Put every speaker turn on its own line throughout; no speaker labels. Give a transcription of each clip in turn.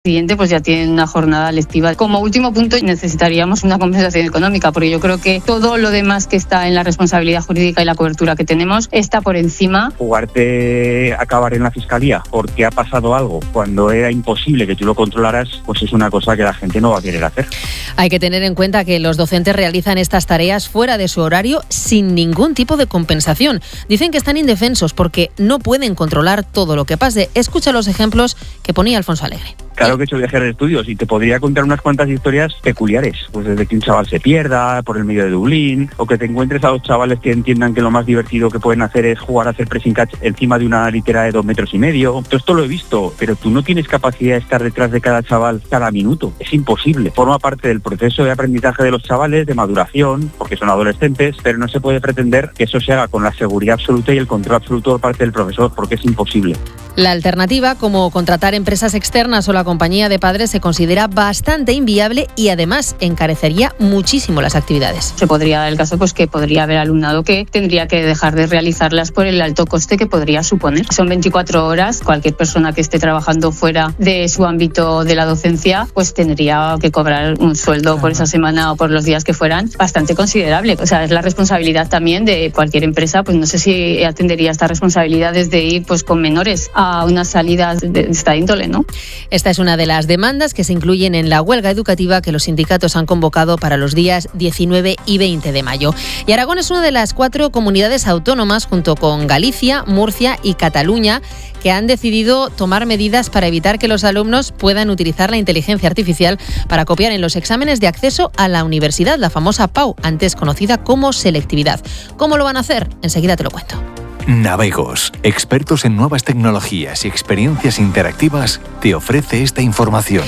siguiente pues ya tienen una jornada lectiva. Como último punto necesitaríamos una compensación económica, porque yo creo que todo lo demás que está en la responsabilidad jurídica y la cobertura que tenemos está por encima.
Jugarte a acabar en la fiscalía porque ha pasado algo cuando era imposible que tú lo controlaras, pues es una cosa que la gente no va a querer hacer.
Hay que tener en cuenta que los docentes realizan estas tareas fuera de su horario sin ningún tipo de compensación. Dicen que están indefensos porque no pueden controlar todo lo que pase. Escucha los ejemplos que ponía Alfonso Alegre.
Claro que he hecho viajes de estudios y te podría contar unas cuantas historias peculiares, pues desde que un chaval se pierda por el medio de Dublín, o que te encuentres a dos chavales que entiendan que lo más divertido que pueden hacer es jugar a hacer pressing catch encima de una litera de 2,5 metros. Todo esto lo he visto, pero tú no tienes capacidad de estar detrás de cada chaval cada minuto, es imposible. Forma parte del proceso de aprendizaje de los chavales, de maduración, porque son adolescentes, pero no se puede pretender que eso se haga con la seguridad absoluta y el control absoluto por parte del profesor, porque es imposible.
La alternativa, como contratar empresas externas o la compañía de padres, se considera bastante inviable y además encarecería muchísimo las actividades.
Se podría dar el caso pues que podría haber alumnado que tendría que dejar de realizarlas por el alto coste que podría suponer. Son 24 horas, cualquier persona que esté trabajando fuera de su ámbito de la docencia pues tendría que cobrar un sueldo por esa semana o por los días que fueran bastante considerable. O sea, es la responsabilidad también de cualquier empresa, pues no sé si atendería estas responsabilidades de ir pues con menores a unas salidas de esta índole, ¿no?
Esta es una de las demandas que se incluyen en la huelga educativa que los sindicatos han convocado para los días 19 y 20 de mayo. Y Aragón es una de las 4 comunidades autónomas, junto con Galicia, Murcia y Cataluña, que han decidido tomar medidas para evitar que los alumnos puedan utilizar la inteligencia artificial para copiar en los exámenes de acceso a la universidad, la famosa PAU, antes conocida como selectividad. ¿Cómo lo van a hacer? Enseguida te lo cuento.
Navegos, expertos en nuevas tecnologías y experiencias interactivas, te ofrece esta información.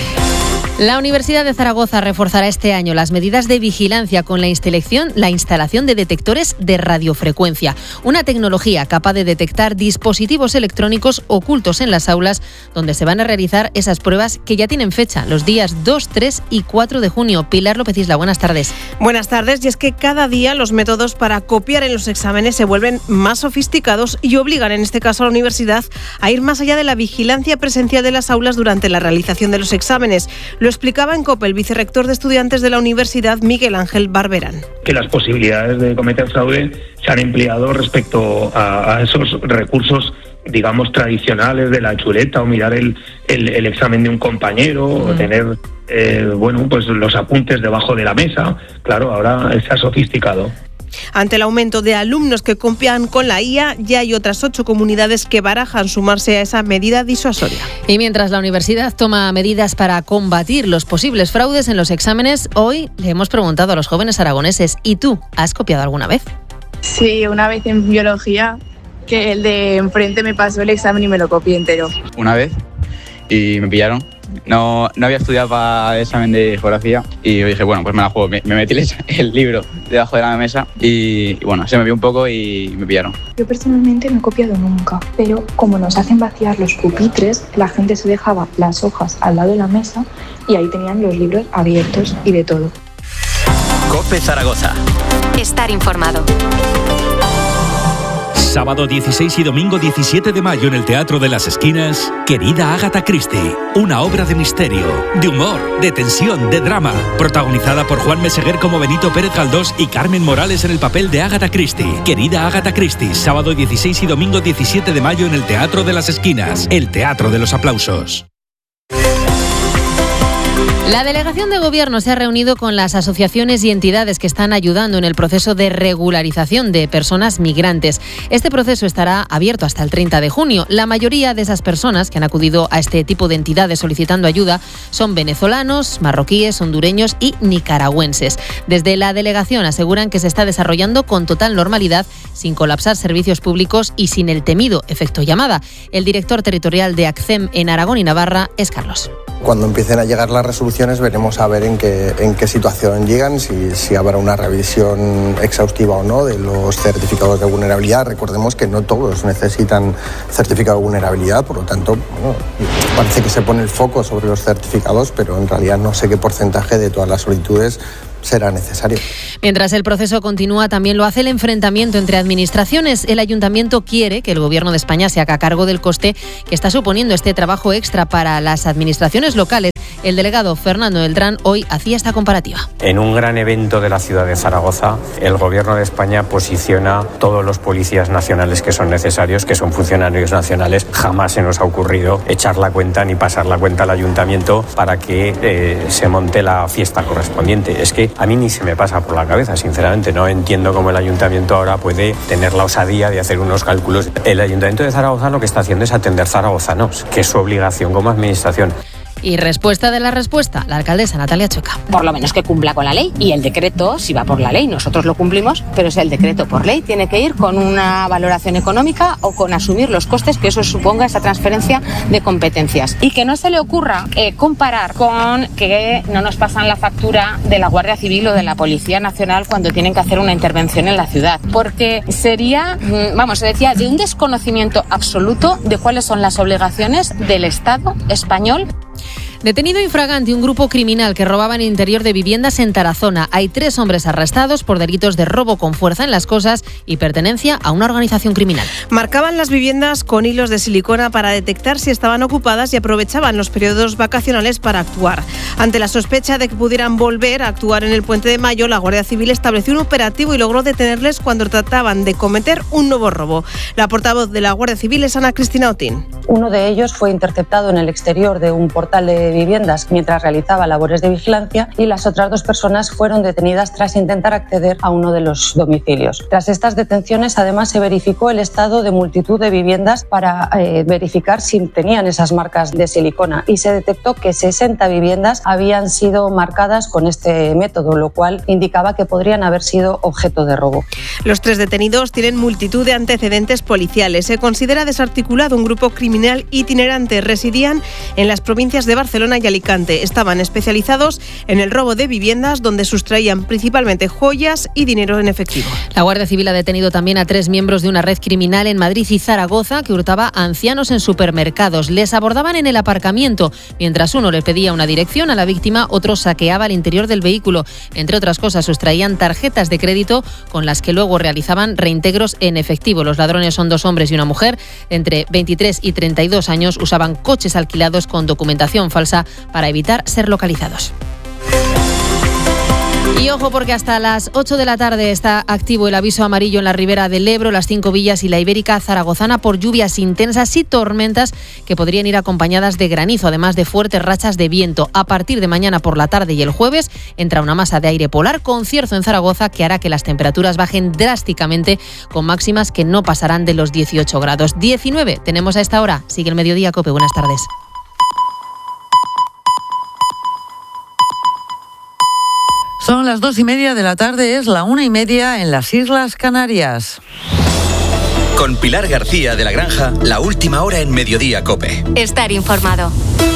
La Universidad de Zaragoza reforzará este año las medidas de vigilancia con la instalación de detectores de radiofrecuencia, una tecnología capaz de detectar dispositivos electrónicos ocultos en las aulas, donde se van a realizar esas pruebas que ya tienen fecha, los días 2, 3 y 4 de junio. Pilar López Isla, buenas tardes.
Buenas tardes, y es que cada día los métodos para copiar en los exámenes se vuelven más sofisticados y obligan, en este caso a la universidad, a ir más allá de la vigilancia presencial de las aulas durante la realización de los exámenes. Lo explicaba en COPE el vicerrector de estudiantes de la universidad, Miguel Ángel Barberán.
Que las posibilidades de cometer fraude se han empleado respecto a esos recursos, digamos, tradicionales de la chuleta o mirar el examen de un compañero o tener pues los apuntes debajo de la mesa. Claro, ahora se ha sofisticado.
Ante el aumento de alumnos que copian con la IA, ya hay otras 8 comunidades que barajan sumarse a esa medida disuasoria.
Y mientras la universidad toma medidas para combatir los posibles fraudes en los exámenes, hoy le hemos preguntado a los jóvenes aragoneses: ¿y tú has copiado alguna vez?
Sí, una vez en biología, que el de enfrente me pasó el examen y me lo copié entero.
Una vez y me pillaron. No había estudiado para el examen de geografía y yo dije, bueno, pues me la juego. Me metí el libro debajo de la mesa y bueno, se me vio un poco y me pillaron.
Yo personalmente no he copiado nunca, pero como nos hacen vaciar los pupitres, la gente se dejaba las hojas al lado de la mesa y ahí tenían los libros abiertos y de todo.
COPE Zaragoza.
Estar informado.
Sábado 16 y domingo 17 de mayo en el Teatro de las Esquinas, Querida Agatha Christie, una obra de misterio, de humor, de tensión, de drama, protagonizada por Juan Meseguer como Benito Pérez Galdós y Carmen Morales en el papel de Agatha Christie. Querida Agatha Christie, sábado 16 y domingo 17 de mayo en el Teatro de las Esquinas, el Teatro de los Aplausos.
La delegación de gobierno se ha reunido con las asociaciones y entidades que están ayudando en el proceso de regularización de personas migrantes. Este proceso estará abierto hasta el 30 de junio. La mayoría de esas personas que han acudido a este tipo de entidades solicitando ayuda son venezolanos, marroquíes, hondureños y nicaragüenses. Desde la delegación aseguran que se está desarrollando con total normalidad, sin colapsar servicios públicos y sin el temido efecto llamada. El director territorial de ACCEM en Aragón y Navarra es Carlos.
Cuando empiecen a llegar las resoluciones veremos a ver en qué situación llegan, si habrá una revisión exhaustiva o no de los certificados de vulnerabilidad. Recordemos que no todos necesitan certificado de vulnerabilidad, por lo tanto, parece que se pone el foco sobre los certificados, pero en realidad no sé qué porcentaje de todas las solicitudes será necesario.
Mientras el proceso continúa, también lo hace el enfrentamiento entre administraciones. El Ayuntamiento quiere que el Gobierno de España se haga cargo del coste que está suponiendo este trabajo extra para las administraciones locales. El delegado Fernando Beltrán hoy hacía esta comparativa.
En un gran evento de la ciudad de Zaragoza, el Gobierno de España posiciona todos los policías nacionales que son necesarios, que son funcionarios nacionales. Jamás se nos ha ocurrido echar la cuenta ni pasar la cuenta al Ayuntamiento para que se monte la fiesta correspondiente. Es que a mí ni se me pasa por la cabeza, sinceramente. No entiendo cómo el Ayuntamiento ahora puede tener la osadía de hacer unos cálculos. El Ayuntamiento de Zaragoza lo que está haciendo es atender zaragozanos, que es su obligación como administración.
Y respuesta de la respuesta, la alcaldesa Natalia Choca.
Por lo menos que cumpla con la ley. Y el decreto, si va por la ley, nosotros lo cumplimos, pero si el decreto por ley tiene que ir con una valoración económica o con asumir los costes que eso suponga esa transferencia de competencias. Y que no se le ocurra comparar con que no nos pasan la factura de la Guardia Civil o de la Policía Nacional cuando tienen que hacer una intervención en la ciudad. Porque sería, se decía, de un desconocimiento absoluto de cuáles son las obligaciones del Estado español.
Detenido infragante un grupo criminal que robaba en el interior de viviendas en Tarazona. Hay 3 hombres arrestados por delitos de robo con fuerza en las cosas y pertenencia a una organización criminal.
Marcaban las viviendas con hilos de silicona para detectar si estaban ocupadas y aprovechaban los periodos vacacionales para actuar. Ante la sospecha de que pudieran volver a actuar en el Puente de Mayo, la Guardia Civil estableció un operativo y logró detenerles cuando trataban de cometer un nuevo robo. La portavoz de la Guardia Civil es Ana Cristina Otín.
Uno de ellos fue interceptado en el exterior de un portal de viviendas mientras realizaba labores de vigilancia y las otras 2 personas fueron detenidas tras intentar acceder a uno de los domicilios. Tras estas detenciones, además, se verificó el estado de multitud de viviendas para verificar si tenían esas marcas de silicona y se detectó que 60 viviendas habían sido marcadas con este método, lo cual indicaba que podrían haber sido objeto de robo.
Los 3 detenidos tienen multitud de antecedentes policiales. Se considera desarticulado un grupo criminal itinerante. Residían en las provincias de Barcelona y Alicante. Estaban especializados en el robo de viviendas donde sustraían principalmente joyas y dinero en efectivo.
La Guardia Civil ha detenido también a 3 miembros de una red criminal en Madrid y Zaragoza que hurtaba a ancianos en supermercados. Les abordaban en el aparcamiento. Mientras uno le pedía una dirección a la víctima, otro saqueaba el interior del vehículo. Entre otras cosas, sustraían tarjetas de crédito con las que luego realizaban reintegros en efectivo. Los ladrones son 2 hombres y una mujer. Entre 23 y 32 años usaban coches alquilados con documentación falsa para evitar ser localizados. Y ojo, porque hasta las 8 de la tarde está activo el aviso amarillo en la ribera del Ebro, las 5 villas y la Ibérica zaragozana por lluvias intensas y tormentas que podrían ir acompañadas de granizo, además de fuertes rachas de viento. A partir de mañana por la tarde y el jueves entra una masa de aire polar con cierzo en Zaragoza que hará que las temperaturas bajen drásticamente con máximas que no pasarán de los 18 grados. 19 tenemos a esta hora. Sigue el Mediodía COPE. Buenas tardes.
Son las 2:30 de la tarde, es la 1:30 en las Islas Canarias.
Con Pilar García de la Granja, la última hora en Mediodía COPE.
Estar informado.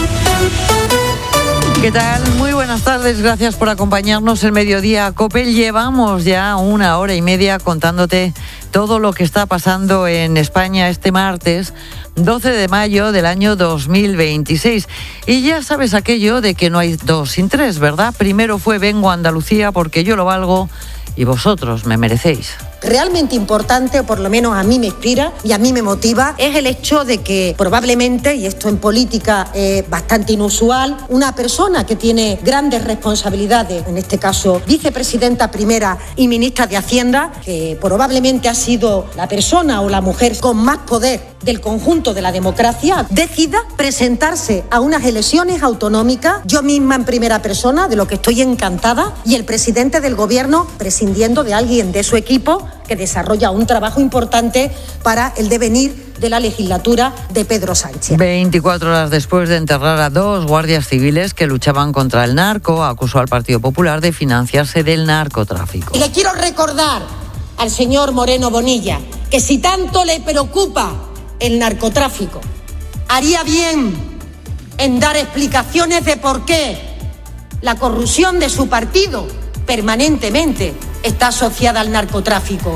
¿Qué tal? Muy buenas tardes, gracias por acompañarnos en Mediodía COPE. Llevamos ya 1:30 contándote todo lo que está pasando en España este martes 12 de mayo del año 2026. Y ya sabes aquello de que no hay 2 sin 3, ¿verdad? Primero fue vengo a Andalucía porque yo lo valgo y vosotros me merecéis.
Realmente importante, o por lo menos a mí me inspira y a mí me motiva, es el hecho de que probablemente, y esto en política es bastante inusual, una persona que tiene grandes responsabilidades, en este caso vicepresidenta primera y ministra de Hacienda, que probablemente ha sido la persona o la mujer con más poder del conjunto de la democracia, decida presentarse a unas elecciones autonómicas, yo misma en primera persona, de lo que estoy encantada, y el presidente del gobierno prescindiendo de alguien de su equipo que desarrolla un trabajo importante para el devenir de la legislatura de Pedro Sánchez.
24 horas después de enterrar a 2 guardias civiles que luchaban contra el narco, acusó al Partido Popular de financiarse del narcotráfico.
Y le quiero recordar al señor Moreno Bonilla que si tanto le preocupa el narcotráfico, haría bien en dar explicaciones de por qué la corrupción de su partido permanentemente está asociada al narcotráfico.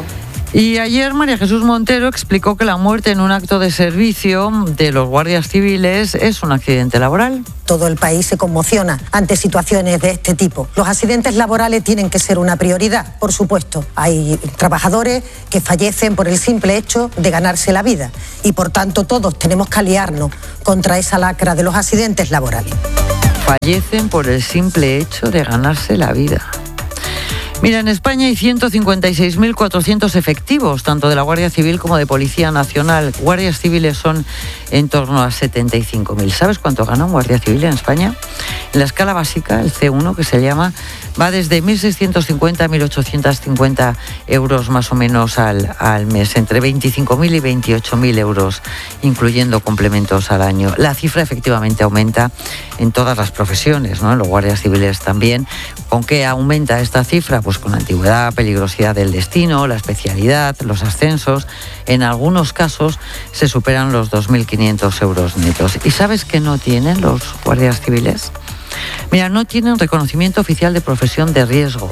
Y ayer María Jesús Montero explicó que la muerte en un acto de servicio de los guardias civiles es un accidente laboral.
Todo el país se conmociona ante situaciones de este tipo. Los accidentes laborales tienen que ser una prioridad, por supuesto. Hay trabajadores que fallecen por el simple hecho de ganarse la vida y por tanto todos tenemos que aliarnos contra esa lacra de los accidentes laborales.
Fallecen por el simple hecho de ganarse la vida. Mira, en España hay 156.400 efectivos, tanto de la Guardia Civil como de Policía Nacional. Guardias civiles son en torno a 75.000. ¿Sabes cuánto gana un guardia civil en España? En la escala básica, el C1, que se llama, va desde 1.650 a 1.850 euros más o menos al mes, entre 25.000 y 28.000 euros, incluyendo complementos al año. La cifra efectivamente aumenta en todas las profesiones, ¿no? En los guardias civiles también. ¿Con qué aumenta esta cifra? Pues con antigüedad, peligrosidad del destino, la especialidad, los ascensos. En algunos casos se superan los 2.500 euros netos. ¿Y sabes qué no tienen los guardias civiles? Mira, no tienen reconocimiento oficial de profesión de riesgo.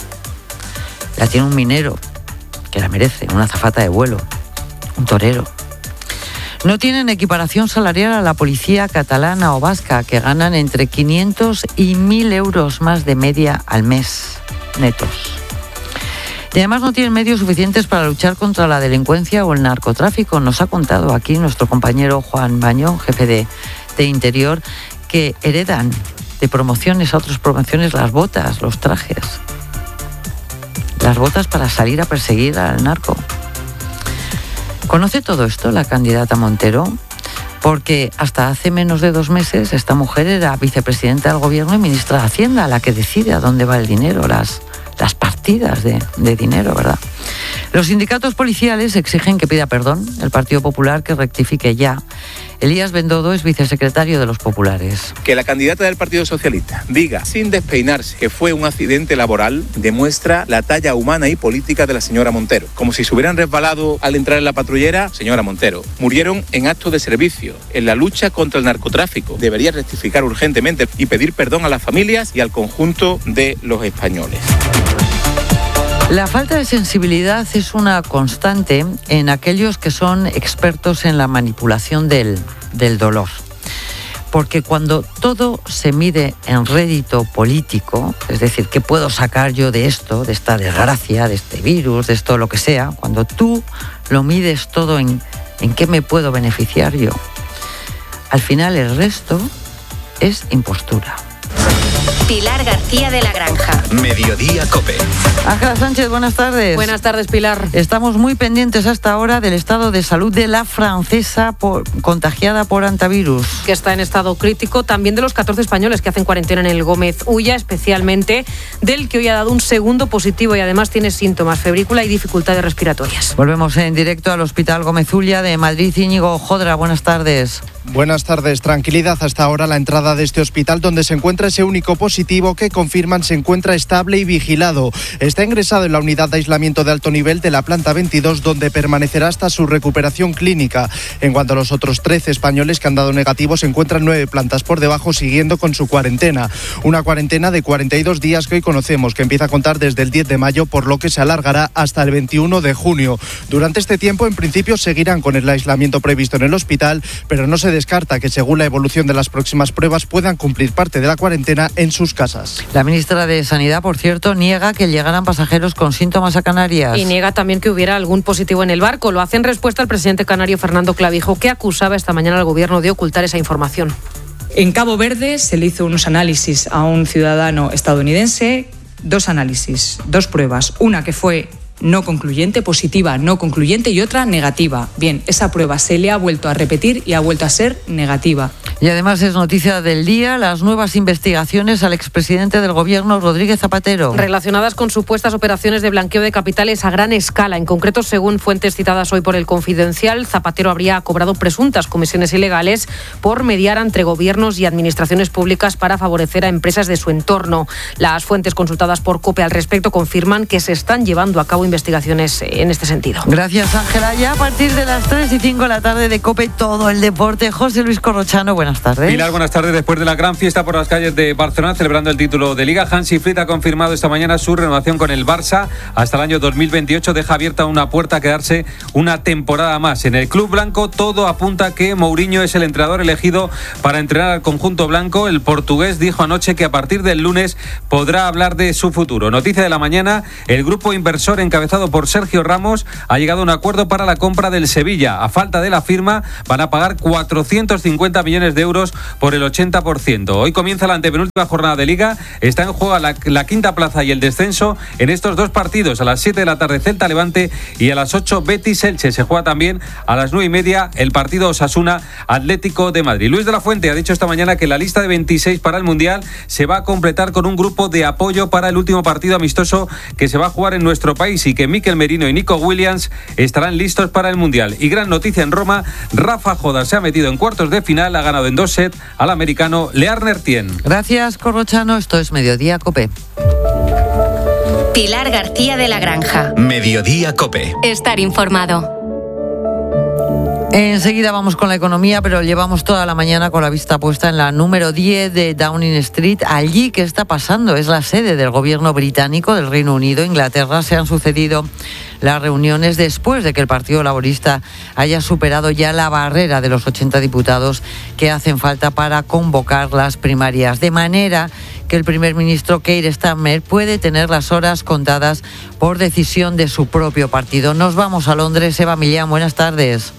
La tiene un minero, que la merece, una azafata de vuelo, un torero. No tienen equiparación salarial a la policía catalana o vasca, que ganan entre 500 y 1.000 euros más de media al mes, netos. Y además no tienen medios suficientes para luchar contra la delincuencia o el narcotráfico. Nos ha contado aquí nuestro compañero Juan Bañón, jefe de Interior, que heredan de promociones a otras promociones las botas, los trajes. Las botas para salir a perseguir al narco. ¿Conoce todo esto la candidata Montero? Porque hasta hace menos de 2 meses esta mujer era vicepresidenta del Gobierno y ministra de Hacienda, la que decide a dónde va el dinero, las partidas de dinero, ¿verdad? Los sindicatos policiales exigen que pida perdón el Partido Popular, que rectifique ya. Elías Bendodo es vicesecretario de los populares.
Que la candidata del Partido Socialista diga sin despeinarse que fue un accidente laboral demuestra la talla humana y política de la señora Montero. Como si se hubieran resbalado al entrar en la patrullera, señora Montero. Murieron en actos de servicio, en la lucha contra el narcotráfico. Debería rectificar urgentemente y pedir perdón a las familias y al conjunto de los españoles.
La falta de sensibilidad es una constante en aquellos que son expertos en la manipulación del dolor. Porque cuando todo se mide en rédito político, es decir, ¿qué puedo sacar yo de esto, de esta desgracia, de este virus, de esto, lo que sea? Cuando tú lo mides todo en qué me puedo beneficiar yo, al final el resto es impostura.
Pilar García de la Granja.
Mediodía COPE.
Ángela Sánchez, buenas tardes.
Buenas tardes, Pilar.
Estamos muy pendientes hasta ahora del estado de salud de la francesa contagiada por hantavirus.
Que está en estado crítico, también de los 14 españoles que hacen cuarentena en el Gómez Ulla, especialmente del que hoy ha dado un segundo positivo y además tiene síntomas, febrícula y dificultades respiratorias.
Volvemos en directo al Hospital Gómez Ulla de Madrid. Íñigo Jodra, buenas tardes.
Buenas tardes. Tranquilidad hasta ahora la entrada de este hospital, donde se encuentra ese único positivo que confirman se encuentra estable y vigilado. Está ingresado en la unidad de aislamiento de alto nivel de la planta 22, donde permanecerá hasta su recuperación clínica. En cuanto a los otros 13 españoles que han dado negativo, se encuentran 9 plantas por debajo siguiendo con su cuarentena. Una cuarentena de 42 días que hoy conocemos, que empieza a contar desde el 10 de mayo, por lo que se alargará hasta el 21 de junio. Durante este tiempo, en principio, seguirán con el aislamiento previsto en el hospital, pero no se descarta que, según la evolución de las próximas pruebas, puedan cumplir parte de la cuarentena en sus casas.
La ministra de Sanidad, por cierto, niega que llegaran pasajeros con síntomas a Canarias.
Y niega también que hubiera algún positivo en el barco. Lo hace en respuesta al presidente canario Fernando Clavijo, que acusaba esta mañana al gobierno de ocultar esa información.
En Cabo Verde se le hizo unos análisis a un ciudadano estadounidense, 2 análisis, 2 pruebas, una que fue no concluyente, positiva no concluyente, y otra negativa. Bien, esa prueba se le ha vuelto a repetir y ha vuelto a ser negativa.
Y además es noticia del día las nuevas investigaciones al expresidente del Gobierno, Rodríguez Zapatero.
Relacionadas con supuestas operaciones de blanqueo de capitales a gran escala. En concreto, según fuentes citadas hoy por El Confidencial, Zapatero habría cobrado presuntas comisiones ilegales por mediar entre gobiernos y administraciones públicas para favorecer a empresas de su entorno. Las fuentes consultadas por COPE al respecto confirman que se están llevando a cabo investigaciones en este sentido.
Gracias, Ángela. Ya a partir de las 3 y 5 de la tarde de COPE, todo el deporte. José Luis Corrochano, buenas buenas tardes.
Pilar, buenas tardes. Después de la gran fiesta por las calles de Barcelona celebrando el título de Liga, Hansi Flick ha confirmado esta mañana su renovación con el Barça hasta el año 2028. Deja abierta una puerta a quedarse una temporada más. En el club blanco todo apunta a que Mourinho es el entrenador elegido para entrenar al conjunto blanco. El portugués dijo anoche que a partir del lunes podrá hablar de su futuro. Noticia de la mañana, el grupo inversor encabezado por Sergio Ramos ha llegado a un acuerdo para la compra del Sevilla. A falta de la firma van a pagar 450 millones de euros por el 80%. Hoy comienza la antepenúltima jornada de Liga. Está en juego la quinta plaza y el descenso en estos dos partidos. A las 7 de la tarde Celta Levante y a las 8 Betis Elche. Se juega también a las 9:30 el partido Osasuna Atlético de Madrid. Luis de la Fuente ha dicho esta mañana que la lista de 26 para el Mundial se va a completar con un grupo de apoyo para el último partido amistoso que se va a jugar en nuestro país y que Mikel Merino y Nico Williams estarán listos para el Mundial. Y gran noticia en Roma, Rafa Joda se ha metido en cuartos de final, ha ganado en 2 sets al americano Learner Tien.
Gracias, Corrochano. Esto es Mediodía COPE.
Pilar García de la Granja.
Mediodía COPE.
Estar informado.
Enseguida vamos con la economía, pero llevamos toda la mañana con la vista puesta en la número 10 de Downing Street. Allí, ¿qué está pasando? Es la sede del gobierno británico, del Reino Unido, Inglaterra. Se han sucedido las reuniones después de que el Partido Laborista haya superado ya la barrera de los 80 diputados que hacen falta para convocar las primarias. De manera que el primer ministro Keir Starmer puede tener las horas contadas por decisión de su propio partido. Nos vamos a Londres. Eva Millán, buenas tardes.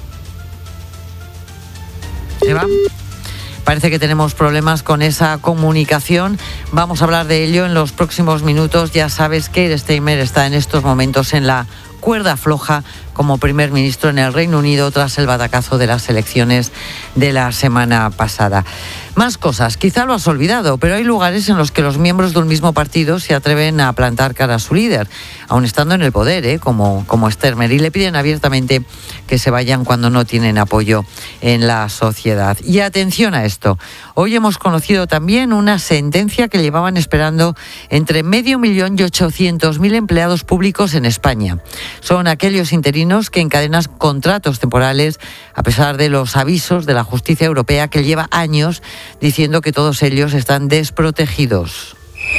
Eva, parece que tenemos problemas con esa comunicación. Vamos a hablar de ello en los próximos minutos. Ya sabes que Keir Starmer está en estos momentos en la cuerda floja como primer ministro en el Reino Unido tras el batacazo de las elecciones de la semana pasada. Más cosas, quizá lo has olvidado, pero hay lugares en los que los miembros de un mismo partido se atreven a plantar cara a su líder, aun estando en el poder, como Starmer, y le piden abiertamente que se vayan cuando no tienen apoyo en la sociedad. Y atención a esto, hoy hemos conocido también una sentencia que llevaban esperando entre 500.000 y 800.000 empleados públicos en España. Son aquellos interinos que encadenan contratos temporales a pesar de los avisos de la justicia europea que lleva años diciendo que todos ellos están desprotegidos.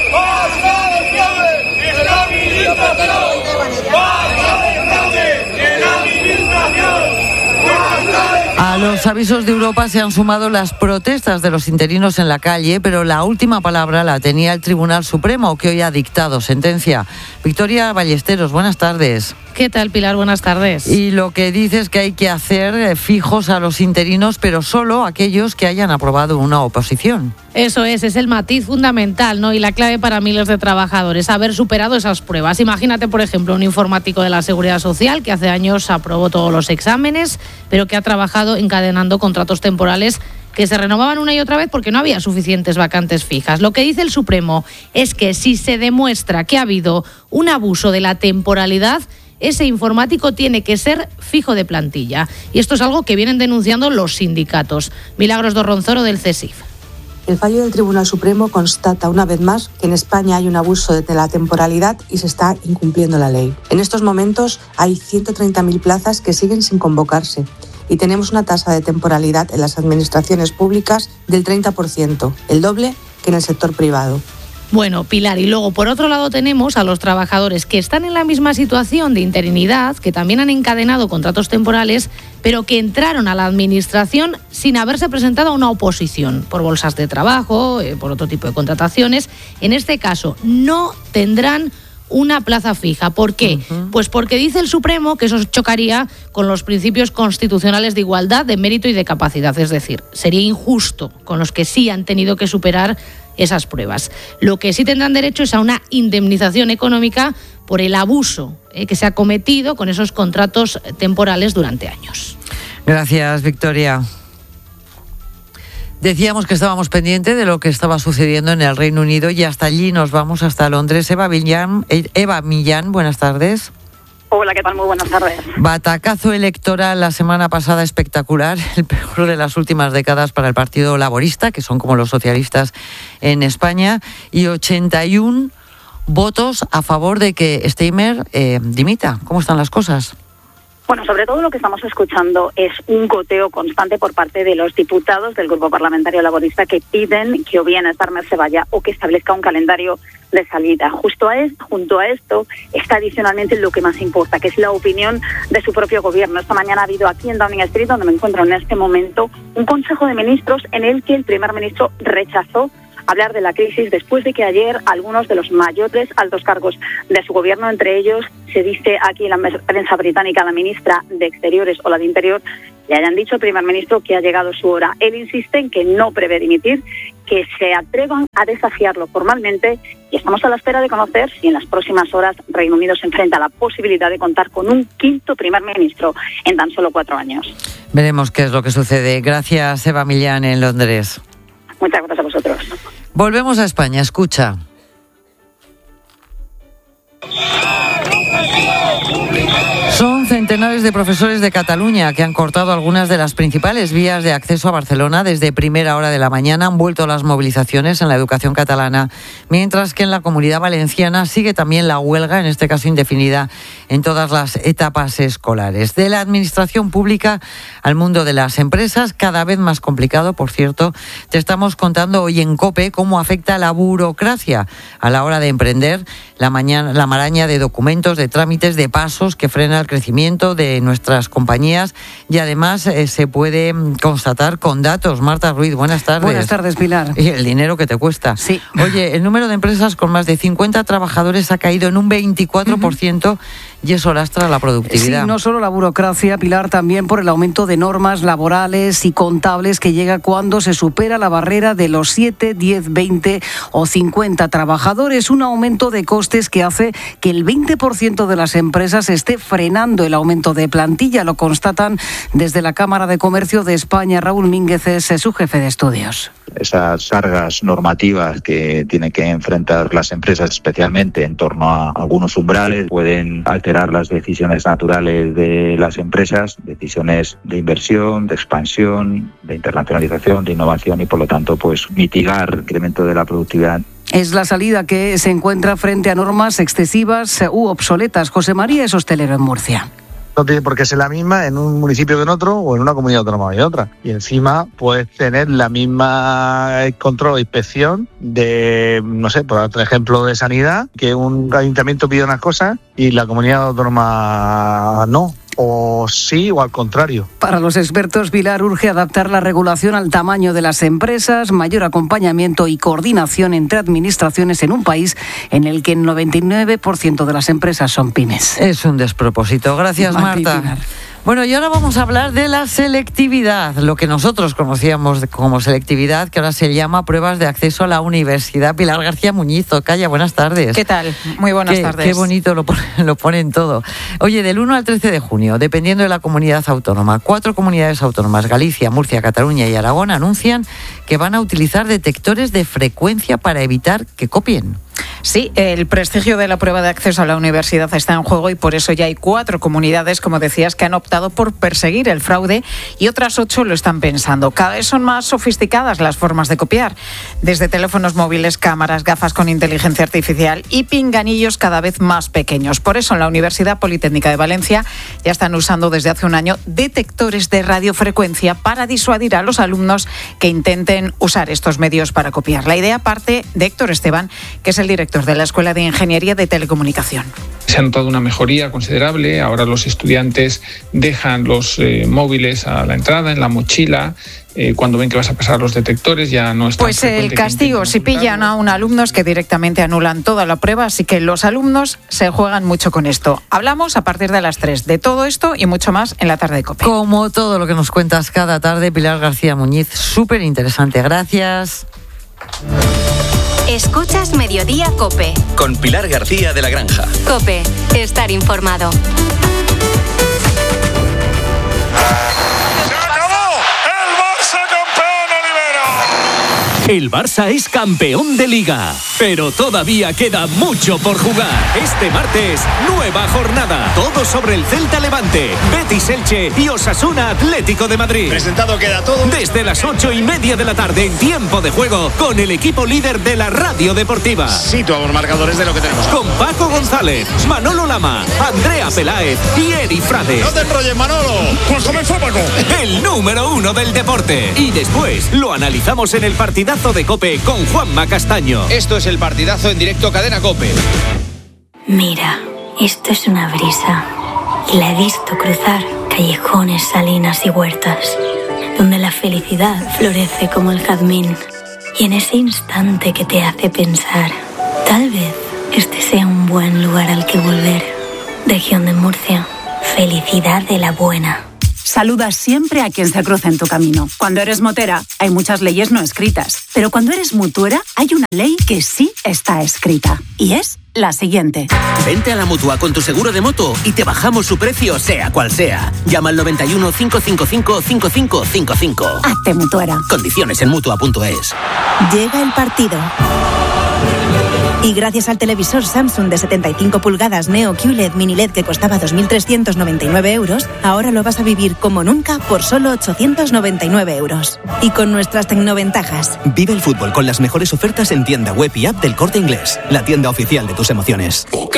A los avisos de Europa se han sumado las protestas de los interinos en la calle, pero la última palabra la tenía el Tribunal Supremo, que hoy ha dictado sentencia. Victoria Ballesteros, buenas tardes.
¿Qué tal, Pilar? Buenas tardes.
Y lo que dice es que hay que hacer fijos a los interinos, pero solo aquellos que hayan aprobado una oposición.
Eso es el matiz fundamental, ¿no? Y la clave para miles de trabajadores, haber superado esas pruebas. Imagínate, por ejemplo, un informático de la Seguridad Social que hace años aprobó todos los exámenes, pero que ha trabajado encadenando contratos temporales que se renovaban una y otra vez porque no había suficientes vacantes fijas. Lo que dice el Supremo es que si se demuestra que ha habido un abuso de la temporalidad, ese informático tiene que ser fijo de plantilla. Y esto es algo que vienen denunciando los sindicatos. Milagros Dorronzoro, del CESIF.
El fallo del Tribunal Supremo constata una vez más que en España hay un abuso de la temporalidad y se está incumpliendo la ley. En estos momentos hay 130.000 plazas que siguen sin convocarse y tenemos una tasa de temporalidad en las administraciones públicas del 30%, el doble que en el sector privado.
Bueno, Pilar, y luego por otro lado tenemos a los trabajadores que están en la misma situación de interinidad, que también han encadenado contratos temporales, pero que entraron a la administración sin haberse presentado a una oposición, por bolsas de trabajo, por otro tipo de contrataciones. En este caso, no tendrán una plaza fija. ¿Por qué? Pues porque dice el Supremo que eso chocaría con los principios constitucionales de igualdad, de mérito y de capacidad. Es decir, sería injusto con los que sí han tenido que superar esas pruebas. Lo que sí tendrán derecho es a una indemnización económica por el abuso que se ha cometido con esos contratos temporales durante años.
Gracias, Victoria. Decíamos que estábamos pendientes de lo que estaba sucediendo en el Reino Unido y hasta allí nos vamos, hasta Londres. Eva Millán, buenas tardes.
Hola, ¿qué tal? Muy buenas tardes.
Batacazo electoral la semana pasada espectacular, el peor de las últimas décadas para el Partido Laborista, que son como los socialistas en España, y 81 votos a favor de que Starmer dimita. ¿Cómo están las cosas?
Bueno, sobre todo lo que estamos escuchando es un goteo constante por parte de los diputados del Grupo Parlamentario Laborista que piden que o bien el Farmer se vaya o que establezca un calendario de salida. Junto a esto está adicionalmente lo que más importa, que es la opinión de su propio gobierno. Esta mañana ha habido aquí en Downing Street, donde me encuentro en este momento, un Consejo de Ministros en el que el primer ministro rechazó hablar de la crisis después de que ayer algunos de los mayores altos cargos de su gobierno, entre ellos se dice aquí en la prensa británica, la ministra de Exteriores o la de Interior, le hayan dicho al primer ministro que ha llegado su hora. Él insiste en que no prevé dimitir, que se atrevan a desafiarlo formalmente y estamos a la espera de conocer si en las próximas horas Reino Unido se enfrenta a la posibilidad de contar con un quinto primer ministro en tan solo 4 años.
Veremos qué es lo que sucede. Gracias, Eva Millán, en Londres.
Muchas gracias a vosotros.
Volvemos a España, escucha. Son centenares de profesores de Cataluña que han cortado algunas de las principales vías de acceso a Barcelona desde primera hora de la mañana. Han vuelto las movilizaciones en la educación catalana, mientras que en la Comunidad Valenciana sigue también la huelga, en este caso indefinida, en todas las etapas escolares. De la administración pública al mundo de las empresas, cada vez más complicado, por cierto. Te estamos contando hoy en COPE cómo afecta la burocracia a la hora de emprender, la maraña de documentos, de trámites, de pasos que frena el crecimiento de nuestras compañías y además se puede constatar con datos. Marta Ruiz, buenas tardes.
Buenas tardes, Pilar.
Y el dinero que te cuesta.
Sí.
Oye, el número de empresas con más de 50 trabajadores ha caído en un 24% y eso lastra la productividad.
Sí, no solo la burocracia, Pilar, también por el aumento de normas laborales y contables que llega cuando se supera la barrera de los 7, 10, 20 o 50 trabajadores. Un aumento de costes que hace que el 20% de las empresas esté frenando el aumento de plantilla. Lo constatan desde la Cámara de Comercio de España. Raúl Mínguez es su jefe de estudios.
Esas cargas normativas que tienen que enfrentar las empresas, especialmente en torno a algunos umbrales, pueden alterar las decisiones naturales de las empresas, decisiones de inversión, de expansión, de internacionalización, de innovación y, por lo tanto, pues mitigar el incremento de la productividad.
Es la salida que se encuentra frente a normas excesivas u obsoletas. José María es hostelero en Murcia.
No tiene por qué ser la misma en un municipio que en otro o en una comunidad autónoma que en otra. Y encima puedes tener la misma control o inspección de, no sé, por ejemplo, de sanidad, que un ayuntamiento pide unas cosas y la comunidad autónoma no. O sí o al contrario.
Para los expertos, Pilar, urge adaptar la regulación al tamaño de las empresas, mayor acompañamiento y coordinación entre administraciones en un país en el que el 99% de las empresas son pymes.
Es un despropósito. Gracias, Marta. Pilar. Bueno, y ahora vamos a hablar de la selectividad, lo que nosotros conocíamos como selectividad, que ahora se llama pruebas de acceso a la universidad. Pilar García Muñiz, Calla, buenas tardes.
¿Qué tal? Muy buenas tardes.
Qué bonito lo ponen todo. Oye, del 1 al 13 de junio, dependiendo de la comunidad autónoma, 4 comunidades autónomas, Galicia, Murcia, Cataluña y Aragón, anuncian que van a utilizar detectores de frecuencia para evitar que copien.
Sí, el prestigio de la prueba de acceso a la universidad está en juego y por eso ya hay 4 comunidades, como decías, que han optado por perseguir el fraude y otras 8 lo están pensando. Cada vez son más sofisticadas las formas de copiar, desde teléfonos móviles, cámaras, gafas con inteligencia artificial y pinganillos cada vez más pequeños. Por eso en la Universidad Politécnica de Valencia ya están usando desde hace un año detectores de radiofrecuencia para disuadir a los alumnos que intenten usar estos medios para copiar. La idea parte de Héctor Esteban, que es el director de la Escuela de Ingeniería de Telecomunicación.
Se ha notado una mejoría considerable. Ahora los estudiantes dejan los móviles a la entrada, en la mochila. Cuando ven que vas a pasar los detectores ya no está.
Pues el castigo, si pillan a un alumno, es que directamente anulan toda la prueba, así que los alumnos se juegan mucho con esto. Hablamos a partir de las 3 de todo esto y mucho más en la tarde de COPE.
Como todo lo que nos cuentas cada tarde, Pilar García Muñiz, súper interesante. Gracias.
Escuchas Mediodía COPE.
Con Pilar García de la Granja.
COPE, estar informado.
El Barça es campeón de Liga, pero todavía queda mucho por jugar. Este martes, nueva jornada. Todo sobre el Celta Levante, Betis Elche y Osasuna Atlético de Madrid.
Presentado queda todo.
Desde las 8:30 de la tarde en tiempo de juego con el equipo líder de la radio deportiva.
Situamos marcadores de lo que tenemos.
Con Paco González, Manolo Lama, Andrea Peláez y Eri Frade.
No te enrolles, Manolo. Pues comenzó, Paco.
El número 1 del deporte. Y después lo analizamos en el partidazo de COPE con Juanma Castaño.
Esto es el partidazo en directo Cadena COPE.
Mira, esto es una brisa. Y la he visto cruzar callejones, salinas y huertas, donde la felicidad florece como el jazmín. Y en ese instante que te hace pensar, tal vez este sea un buen lugar al que volver. Región de Murcia, felicidad de la buena.
Saluda siempre a quien se cruza en tu camino. Cuando eres motera, hay muchas leyes no escritas. Pero cuando eres mutuera, hay una ley que sí está escrita. Y es la siguiente.
Vente a la Mutua con tu seguro de moto y te bajamos su precio sea cual sea. Llama al 91 555 5555.
Hazte mutuera.
Condiciones en Mutua.es.
Llega el partido. Y gracias al televisor Samsung de 75 pulgadas Neo QLED Mini LED que costaba 2.399 euros, ahora lo vas a vivir como nunca por solo 899 euros. Y con nuestras tecnoventajas.
Vive el fútbol con las mejores ofertas en tienda web y app del Corte Inglés, la tienda oficial de tus emociones.